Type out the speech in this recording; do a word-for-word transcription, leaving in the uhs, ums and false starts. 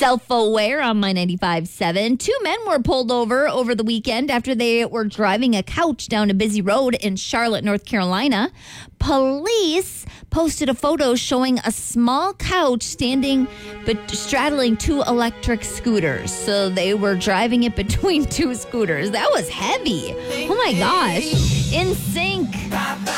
Self-aware on My ninety-five point seven. Two men were pulled over over the weekend after they were driving a couch down a busy road in Charlotte, North Carolina. Police posted a photo showing a small couch standing but straddling two electric scooters. So they were driving it between two scooters. That was heavy. Oh my gosh. In sync.